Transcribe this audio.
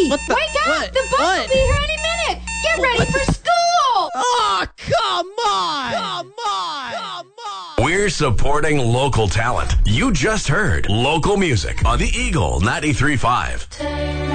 Wake up! The bus will be here any minute! Get ready for school! Oh, come on! Come on! Come on! We're supporting local talent. You just heard local music on the Eagle 93.5.